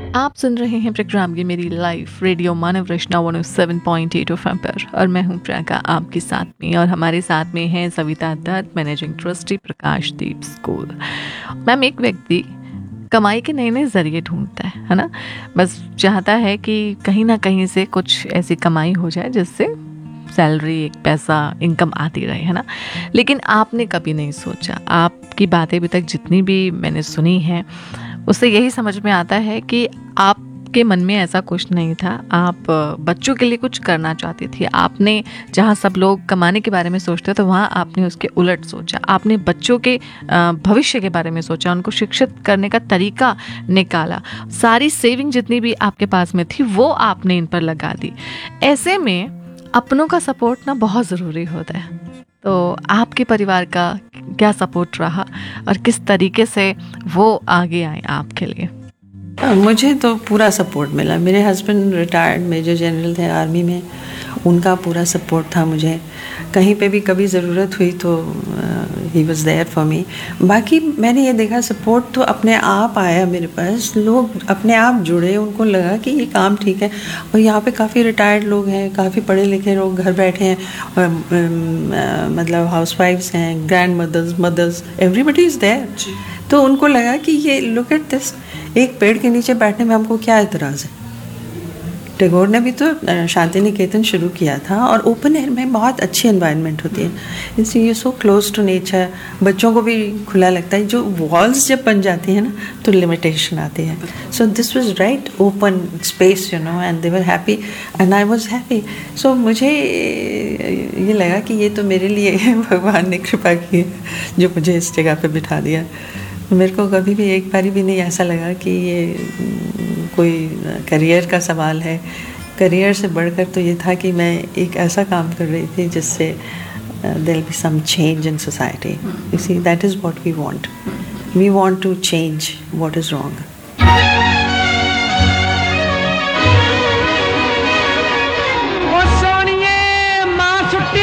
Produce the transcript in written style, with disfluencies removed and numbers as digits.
आप सुन रहे हैं प्रोग्राम ये मेरी लाइफ रेडियो मानव रचना 107.8 एफएम पर और मैं हूं प्रियंका आपके साथ में। और हमारे साथ में है Savita Dutt, managing trustee प्रकाशदीप school. Ma'am, एक व्यक्ति कमाई के नए नए जरिए ढूंढता है ना, बस चाहता है कि कहीं ना कहीं से कुछ ऐसी कमाई हो जाए जिससे सैलरी, एक पैसा, इनकम आती रहे, है ना। लेकिन आपने कभी नहीं सोचा, आपकी बातें अभी तक जितनी भी मैंने सुनी है उससे यही समझ में आता है कि आपके मन में ऐसा कुछ नहीं था। आप बच्चों के लिए कुछ करना चाहती थी। आपने जहाँ सब लोग कमाने के बारे में सोचते तो वहाँ आपने उसके उलट सोचा। आपने बच्चों के भविष्य के बारे में सोचा, उनको शिक्षित करने का तरीका निकाला। सारी सेविंग जितनी भी आपके पास में थी वो आपने इन पर लगा दी। ऐसे में अपनों का सपोर्ट ना बहुत ज़रूरी होता है। तो आपके परिवार का क्या सपोर्ट रहा और किस तरीके से वो आगे आए आपके लिए? मुझे तो पूरा सपोर्ट मिला। मेरे हस्बैंड रिटायर्ड मेजर जनरल थे आर्मी में, उनका पूरा सपोर्ट था मुझे। कहीं पे भी कभी ज़रूरत हुई तो he was there for me. बाकी मैंने ये देखा सपोर्ट तो अपने आप आया मेरे पास। लोग अपने आप जुड़े, उनको लगा कि ये काम ठीक है। और यहाँ पे काफ़ी रिटायर्ड लोग हैं, काफ़ी पढ़े लिखे लोग घर बैठे हैं, मतलब हाउसवाइफ्स हैं, grand mother's, everybody is there. तो उनको लगा कि ये लुक एट दिस, एक पेड़ के नीचे बैठने में हमको क्या एतराज़ है। टैगोर ने भी तो शांति निकेतन शुरू किया था, और ओपन एयर में बहुत अच्छी एनवायरनमेंट होती है, इसलिए ये सो क्लोज टू नेचर, बच्चों को भी खुला लगता है। जो वॉल्स जब बन जाती है ना तो लिमिटेशन आती है। So this was right open space, you know, and they were happy and I was happy. सो मुझे ये लगा कि ये तो मेरे लिए भगवान ने कृपा की है जो मुझे इस जगह पे बिठा दिया। मेरे को कभी भी एक बारी भी नहीं ऐसा लगा कि ये कोई करियर का सवाल है। करियर से बढ़कर तो ये था कि मैं एक ऐसा काम कर रही थी जिससे there will be some change in society. You see, that is what we want. We want to change what is wrong.